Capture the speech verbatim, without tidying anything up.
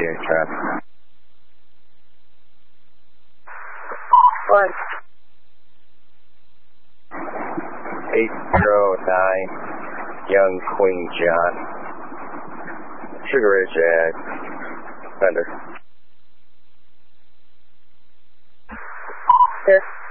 eight traffic. What? eight zero nine, Young Queen John. Sugar Ridge at Thunder. Yes.